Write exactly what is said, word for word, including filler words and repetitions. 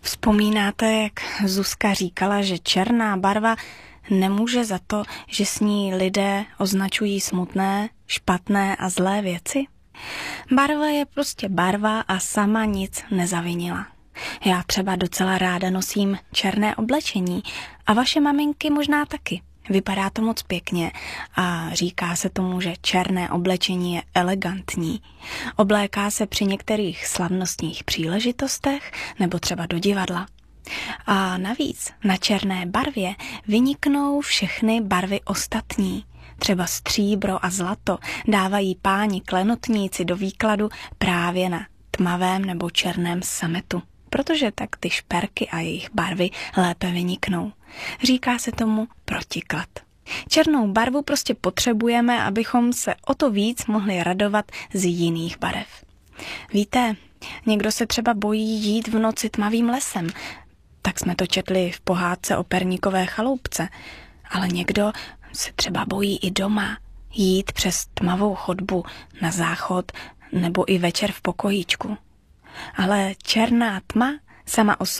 Vzpomínáte, jak Zuzka říkala, že černá barva nemůže za to, že s ní lidé označují smutné, špatné a zlé věci? Barva je prostě barva a sama nic nezavinila. Já třeba docela ráda nosím černé oblečení a vaše maminky možná taky. Vypadá to moc pěkně a říká se tomu, že černé oblečení je elegantní. Obléká se při některých slavnostních příležitostech nebo třeba do divadla. A navíc na černé barvě vyniknou všechny barvy ostatní. Třeba stříbro a zlato dávají páni klenotníci do výkladu právě na tmavém nebo černém sametu, protože tak ty šperky a jejich barvy lépe vyniknou. Říká se tomu protiklad. Černou barvu prostě potřebujeme, abychom se o to víc mohli radovat z jiných barev. Víte, někdo se třeba bojí jít v noci tmavým lesem, tak jsme to četli v pohádce o perníkové chaloupce, ale někdo se třeba bojí i doma jít přes tmavou chodbu na záchod nebo i večer v pokojíčku. Ale černá tma sama o